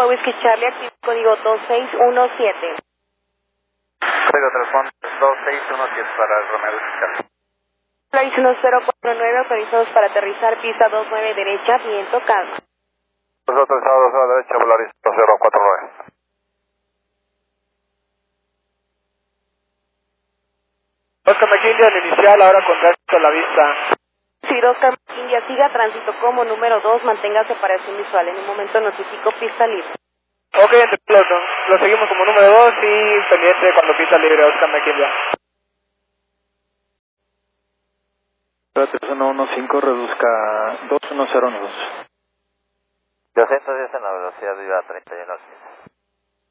Lima Whiskey Charlie, activo código 2617. Código telefónico 2617 para el Romeo Whiskey Charlie. Polaris 1049, autorizados para aterrizar, pista 29 derecha, viento calma. Autorizados a la derecha, Polaris 1049. Oscar McKinley al inicial, ahora con tránsito a la vista. Sí, Oscar India, siga tránsito como número 2, mantenga separación visual. En un momento notifico pista libre. Ok, lo seguimos como número 2 y pendiente cuando pista libre, Oscar McKinley. 3115 reduzca 2102. 210 en la velocidad viva 3115.